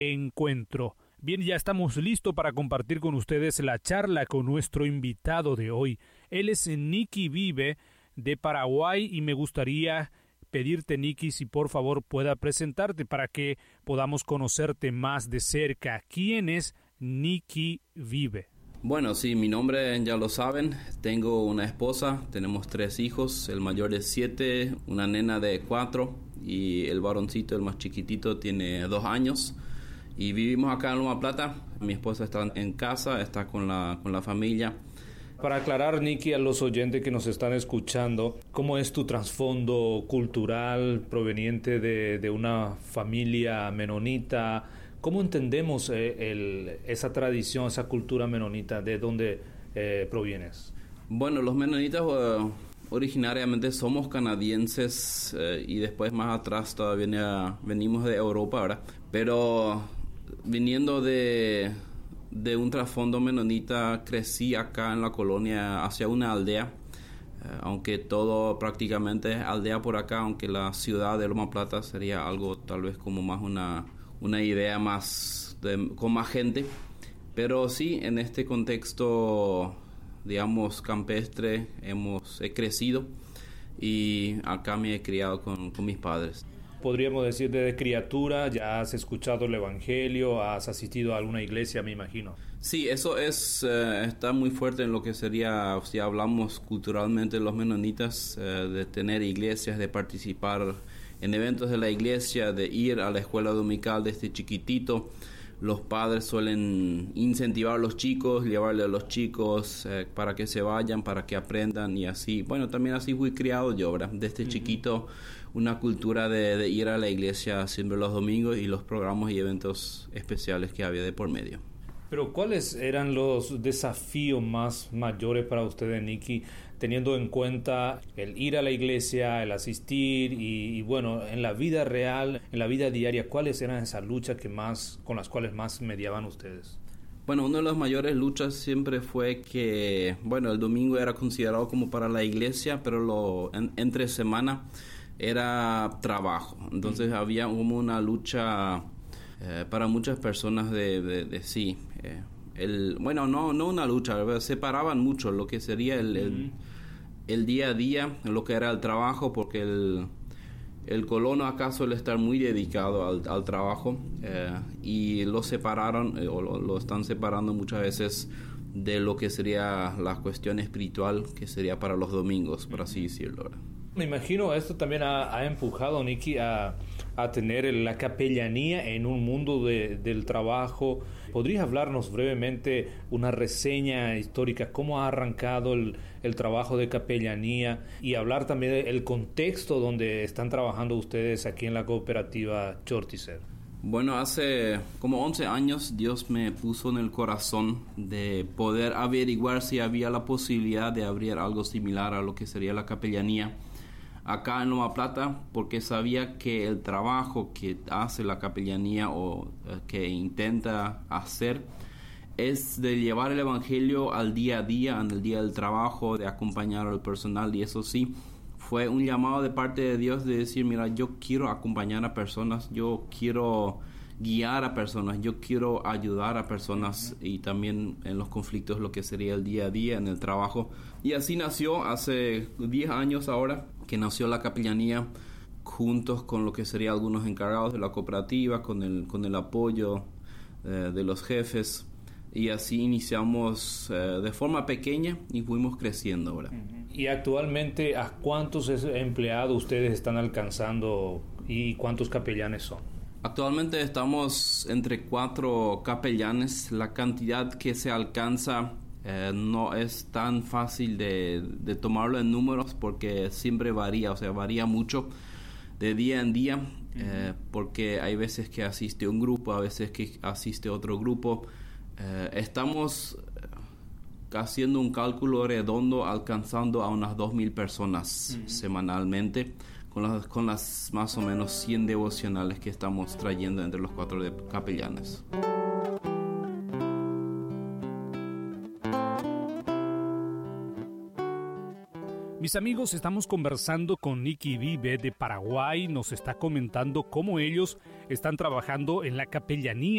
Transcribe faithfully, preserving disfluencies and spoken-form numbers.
encuentro. Bien, ya estamos listos para compartir con ustedes la charla con nuestro invitado de hoy. Él es Nicky Vive de Paraguay y me gustaría pedirte, Nicky, si por favor pueda presentarte para que podamos conocerte más de cerca. ¿Quién es Nicky Vive? Bueno, sí, mi nombre ya lo saben. Tengo una esposa, tenemos tres hijos, el mayor de siete, una nena de cuatro y el varoncito, el más chiquitito, tiene dos años. Y vivimos acá en Loma Plata. Mi esposa está en casa, está con la, con la familia. Para aclarar, Nicky, a los oyentes que nos están escuchando, ¿cómo es tu trasfondo cultural proveniente de, de una familia menonita? ¿Cómo entendemos eh, el, esa tradición, esa cultura menonita? ¿De dónde eh, provienes? Bueno, los menonitas uh, originariamente somos canadienses uh, y después más atrás todavía venimos de Europa, ¿verdad? Pero viniendo de... de un trasfondo menonita, crecí acá en la colonia hacia una aldea, eh, aunque todo prácticamente es aldea por acá, aunque la ciudad de Loma Plata sería algo tal vez como más una, una idea más de, con más gente, pero sí, en este contexto, digamos, campestre, hemos he crecido y acá me he criado con, con mis padres. Podríamos decir, desde criatura ya has escuchado el evangelio, has asistido a alguna iglesia, me imagino. Sí, eso es eh, está muy fuerte en lo que sería, si hablamos culturalmente los menonitas, eh, de tener iglesias, de participar en eventos de la iglesia, de ir a la escuela dominical desde chiquitito. Los padres suelen incentivar a los chicos, llevarle a los chicos eh, para que se vayan, para que aprendan y así. Bueno, también así fui criado yo, ¿verdad? Desde uh-huh. chiquito, una cultura de, de ir a la iglesia siempre los domingos y los programas y eventos especiales que había de por medio. Pero ¿cuáles eran los desafíos más mayores para ustedes, Nicky, teniendo en cuenta el ir a la iglesia, el asistir y, y bueno, en la vida real, en la vida diaria, cuáles eran esas luchas que más, con las cuales más mediaban ustedes? Bueno, una de las mayores luchas siempre fue que, bueno, el domingo era considerado como para la iglesia, pero lo en, entre semana era trabajo. Entonces mm. había como una lucha eh, para muchas personas de, de, de sí. Eh, el, bueno, no, no una lucha, ¿verdad? Separaban mucho lo que sería el, el, mm. el día a día, lo que era el trabajo, porque el... El colono acá suele estar muy dedicado al, al trabajo eh, y lo separaron eh, o lo, lo están separando muchas veces de lo que sería la cuestión espiritual, que sería para los domingos, por así decirlo, ¿verdad? Me imagino esto también ha, ha empujado, Nicky, a, a tener la capellanía en un mundo de, del trabajo. ¿Podrías hablarnos brevemente una reseña histórica, cómo ha arrancado el, el trabajo de capellanía y hablar también del contexto donde están trabajando ustedes aquí en la cooperativa Chortizer? Bueno, hace como once años Dios me puso en el corazón de poder averiguar si había la posibilidad de abrir algo similar a lo que sería la capellanía acá en Loma Plata, porque sabía que el trabajo que hace la capellanía o eh, que intenta hacer es de llevar el evangelio al día a día, en el día del trabajo, de acompañar al personal, y eso sí, fue un llamado de parte de Dios de decir, mira, yo quiero acompañar a personas, yo quiero guiar a personas, yo quiero ayudar a personas y también en los conflictos, lo que sería el día a día en el trabajo. Y así nació hace diez años ahora, que nació la capellanía, juntos con lo que serían algunos encargados de la cooperativa, con el, con el apoyo eh, de los jefes. Y así iniciamos eh, de forma pequeña y fuimos creciendo ahora. Y actualmente, ¿a cuántos empleados ustedes están alcanzando y cuántos capellanes son? Actualmente estamos entre cuatro capellanes. La cantidad que se alcanza eh, no es tan fácil de, de tomarlo en números porque siempre varía, o sea, varía mucho de día en día, uh-huh. eh, porque hay veces que asiste un grupo, a veces que asiste otro grupo. Eh, estamos haciendo un cálculo redondo, alcanzando a unas dos mil personas uh-huh. semanalmente, con las, con las más o menos cien devocionales que estamos trayendo entre los cuatro de capellanes. Mis amigos, estamos conversando con Nicky Vive de Paraguay. Nos está comentando cómo ellos están trabajando en la capellanía